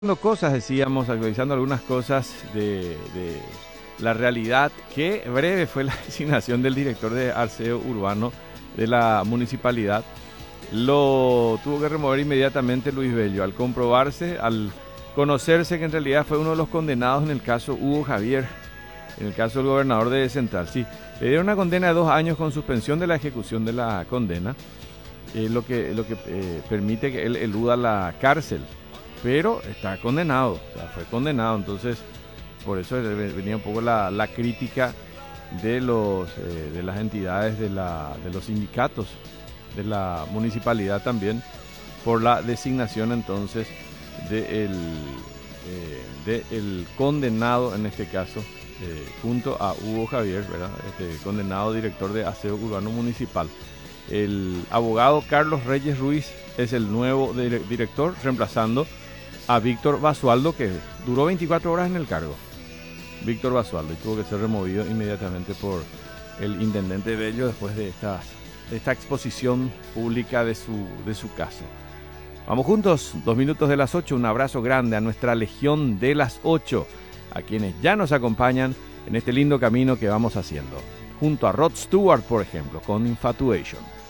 Cosas, decíamos, actualizando algunas cosas de la realidad. Qué breve fue la designación del director de aseo urbano de la municipalidad. Lo tuvo que remover inmediatamente Luis Bello al comprobarse, al conocerse que en realidad fue uno de los condenados en el caso Hugo Javier, en el caso del gobernador de Central. Sí, le dieron una condena de 2 años con suspensión de la ejecución de la condena, lo que permite que él eluda la cárcel. Pero está condenado, o sea, fue condenado, entonces por eso venía un poco la crítica de las entidades de los sindicatos de la municipalidad también por la designación entonces de el condenado en este caso, junto a Hugo Javier, ¿verdad? Condenado director de aseo urbano municipal. El abogado Carlos Reyes Ruiz es el nuevo director, reemplazando a Víctor Basualdo, que duró 24 horas en el cargo. Víctor Basualdo, y tuvo que ser removido inmediatamente por el intendente Bello después de esta exposición pública de su caso. Vamos juntos, 2 minutos de las 8, un abrazo grande a nuestra legión de las 8, a quienes ya nos acompañan en este lindo camino que vamos haciendo. Junto a Rod Stewart, por ejemplo, con Infatuation.